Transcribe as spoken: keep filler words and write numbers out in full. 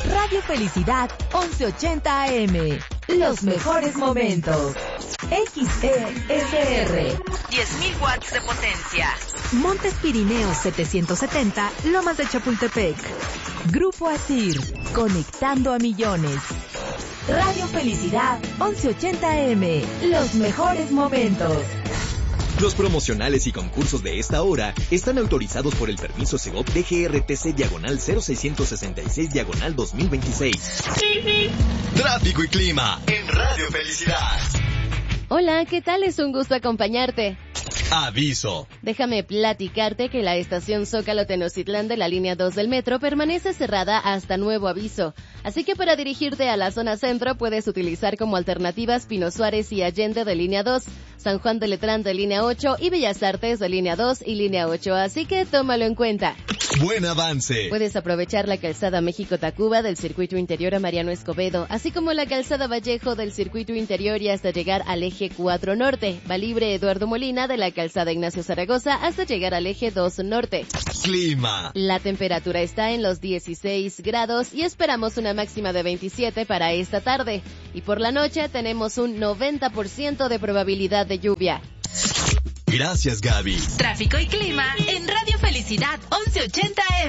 Radio Felicidad once ochenta A M. Los mejores momentos. X E S R. diez mil watts de potencia. Montes Pirineos setecientos setenta, Lomas de Chapultepec. Grupo Asir, conectando a millones. Radio Felicidad once ochenta A M. Los mejores momentos. Los promocionales y concursos de esta hora están autorizados por el permiso Segov D G R T C diagonal cero seiscientos sesenta y seis diagonal dos mil veintiséis. Tráfico y clima en Radio Felicidad. Hola, ¿qué tal? Es un gusto acompañarte. Aviso. Déjame platicarte que la estación Zócalo Tenochtitlán de la línea dos del metro permanece cerrada hasta nuevo aviso. Así que para dirigirte a la zona centro puedes utilizar como alternativas Pino Suárez y Allende de línea dos, San Juan de Letrán de línea ocho y Bellas Artes de línea dos y línea ocho. Así que tómalo en cuenta. Buen avance. Puedes aprovechar la calzada México-Tacuba del circuito interior a Mariano Escobedo, así como la calzada Vallejo del circuito interior y hasta llegar al eje cuatro norte. Va libre Eduardo Molina de la calzada Ignacio Zaragoza hasta llegar al eje dos norte. Clima. La temperatura está en los dieciséis grados y esperamos una máxima de veintisiete para esta tarde. Y por la noche tenemos un noventa por ciento de probabilidad de lluvia. Gracias, Gaby. Tráfico y clima en Radio Felicidad once ochenta A M.